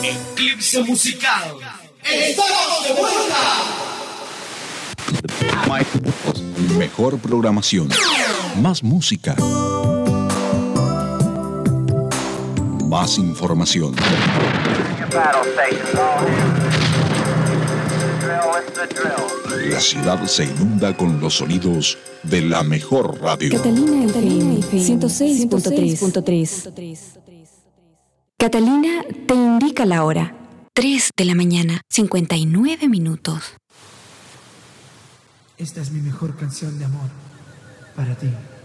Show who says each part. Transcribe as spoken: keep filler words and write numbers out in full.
Speaker 1: Eclipse musical. ¡Estamos de vuelta!
Speaker 2: Mejor programación. Más música. Más información. La ciudad se inunda con los sonidos de la mejor radio.
Speaker 3: Catalina F M ciento seis punto tres. Catalina te indica la hora. tres de la mañana, cincuenta y nueve minutos.
Speaker 4: Esta es mi mejor canción de amor para ti.